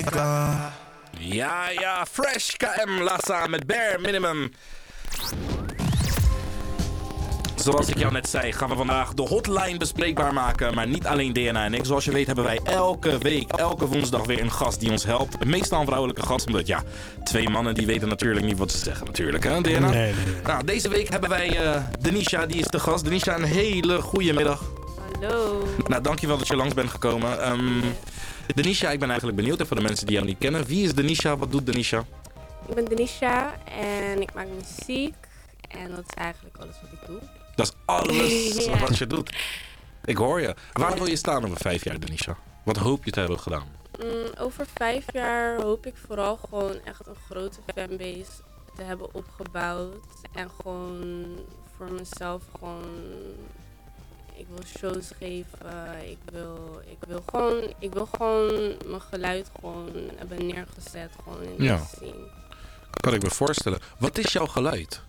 Ja, Fresh KM Lassa met Bare Minimum. Zoals ik jou net zei, gaan we vandaag de hotline bespreekbaar maken. Maar niet alleen DNA en ik. Zoals je weet hebben wij elke week, elke woensdag weer een gast die ons helpt. Meestal een vrouwelijke gast, omdat ja, twee mannen die weten natuurlijk niet wat ze zeggen natuurlijk, hè DNA? Nee. Nou, deze week hebben wij Denisha, die is de gast. Denisha, een hele goede middag. Hallo. Nou, dankjewel dat je langs bent gekomen. Denisha, ik ben eigenlijk benieuwd, en voor de mensen die jou niet kennen. Wie is Denisha? Wat doet Denisha? Ik ben Denisha en ik maak muziek. En dat is eigenlijk alles wat ik doe. Dat is alles Ja. wat je doet. Ik hoor je. Waar wil je staan over 5 jaar, Denisha? Wat hoop je te hebben gedaan? Over 5 jaar hoop ik vooral gewoon echt een grote fanbase te hebben opgebouwd. En gewoon voor mezelf gewoon... Ik wil shows geven. Ik wil gewoon mijn geluid gewoon hebben neergezet. Gewoon in Ja. de scene. Kan ik me voorstellen. Wat is jouw geluid?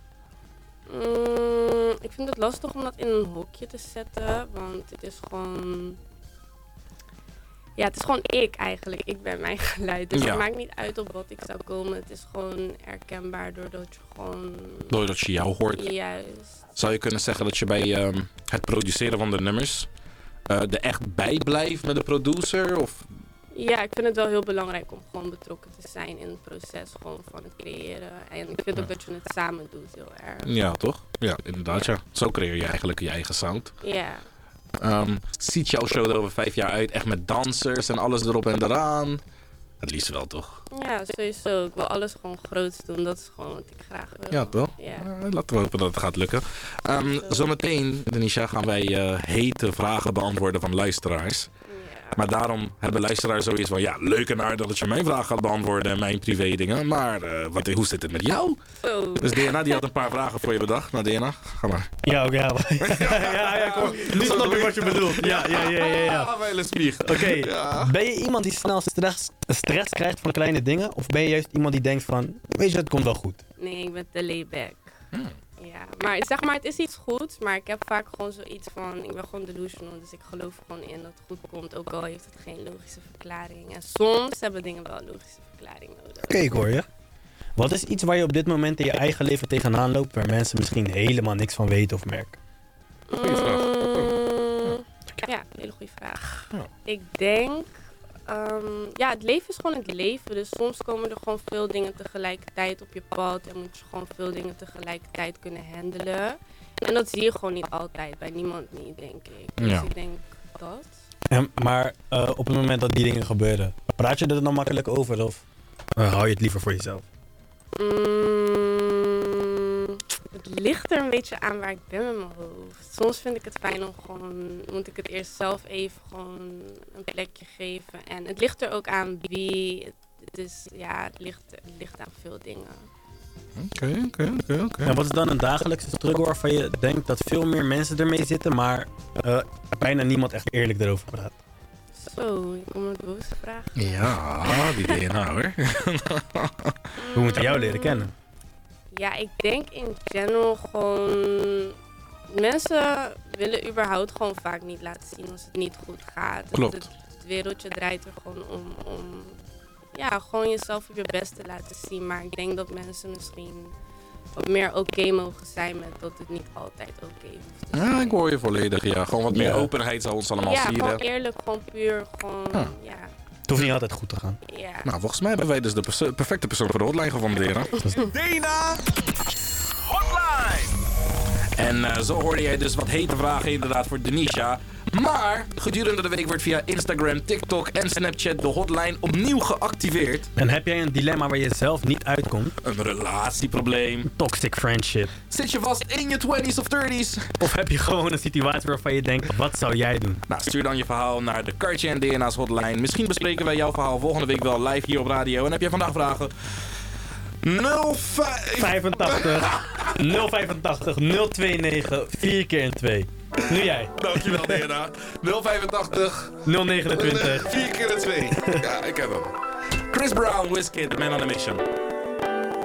Ik vind het lastig om dat in een hokje te zetten, want het is gewoon... Ja, het is gewoon ik eigenlijk. Ik ben mijn geluid. Dus Ja. het maakt niet uit op wat ik zou komen. Het is gewoon herkenbaar doordat je gewoon... Doordat je jou hoort. Juist. Zou je kunnen zeggen dat je bij het produceren van de nummers er echt bij blijft met de producer? Of... Ja, ik vind het wel heel belangrijk om gewoon betrokken te zijn in het proces gewoon van het creëren. En ik vind ook dat je het samen doet heel erg. Ja, toch? Ja, inderdaad. Ja. Zo creëer je eigenlijk je eigen sound. Ja. Ziet jouw show er over 5 jaar uit? Echt met dansers en alles erop en eraan? Het liefst wel, toch? Ja, sowieso. Ik wil alles gewoon groots doen. Dat is gewoon wat ik graag wil. Ja, toch? Ja. Laten we hopen dat het gaat lukken. Zometeen, Denisha, gaan wij hete vragen beantwoorden van luisteraars. Ja. Maar daarom hebben luisteraars zoiets van... Ja, leuk en aardig dat je mijn vraag gaat beantwoorden en mijn privé dingen. Maar hoe zit het met jou? Zo. Dus DNA die had een paar vragen voor je bedacht. Nou, DNA, ga maar. Ja, kom. Nu snap ik wat je bedoelt. Ja. Ah, wel een spieg. Oké, Ja. ben je iemand die snel stress krijgt van kleine dingen? Of ben je juist iemand die denkt van, weet je, het komt wel goed? Nee, ik ben te layback. Ja, maar zeg maar, het is iets goeds, maar ik heb vaak gewoon zoiets van, ik ben gewoon delusional, dus ik geloof gewoon in dat het goed komt, ook al heeft het geen logische verklaring. En soms hebben dingen wel een logische verklaring nodig. Oké, ik hoor je. Wat is iets waar je op dit moment in je eigen leven tegenaan loopt, waar mensen misschien helemaal niks van weten of merken? Goeie vraag. Ja, hele goede vraag. Ja. Ik denk, het leven is gewoon het leven, dus soms komen er gewoon veel dingen tegelijkertijd op je pad en moet je gewoon veel dingen tegelijkertijd kunnen handelen. En dat zie je gewoon niet altijd, bij niemand niet, denk ik. Dus Ja. ik denk dat. Maar op het moment dat die dingen gebeuren, praat je er dan makkelijk over of hou je het liever voor jezelf? Het ligt er een beetje aan waar ik ben met mijn hoofd. Soms vind ik het fijn om gewoon, moet ik het eerst zelf even gewoon een plekje geven. En het ligt er ook aan wie. Het ligt aan veel dingen. Oké. En wat is dan een dagelijkse struggle waarvan je denkt dat veel meer mensen ermee zitten, maar bijna niemand echt eerlijk erover praat? Zo, ik kom met boze vragen. Ja, die DNA hoor. We moeten jou leren kennen. Ja, ik denk in general gewoon... Mensen willen überhaupt gewoon vaak niet laten zien als het niet goed gaat. Klopt. Het wereldje draait er gewoon om gewoon jezelf op je best te laten zien. Maar ik denk dat mensen misschien wat meer oké mogen zijn met dat het niet altijd oké hoeft te zijn. Ja, ik hoor je volledig. Ja, gewoon wat meer Ja. openheid zal ons allemaal Ja, zien. gewoon eerlijk, gewoon puur, gewoon, Ah. Het hoeft niet altijd goed te gaan. ja. Nou, volgens mij hebben wij dus de perfecte persoon voor de hotline gevonden, DNA. DNA Hotline. En zo hoorde jij dus wat hete vragen inderdaad voor Denisha. Maar gedurende de week wordt via Instagram, TikTok en Snapchat de hotline opnieuw geactiveerd. En heb jij een dilemma waar je zelf niet uitkomt? Een relatieprobleem. Toxic friendship. Zit je vast in je 20s of 30s? Of heb je gewoon een situatie waarvan je denkt, wat zou jij doen? Nou, stuur dan je verhaal naar de Kartje en DNA's hotline. Misschien bespreken wij jouw verhaal volgende week wel live hier op radio. En heb jij vandaag vragen? 85 085 029 4 keer 2. Nu jij. Dankjewel, DNA. 085 029 4 keer 2. Ja, ik heb hem. Chris Brown, Wizkid, The Man on a Mission.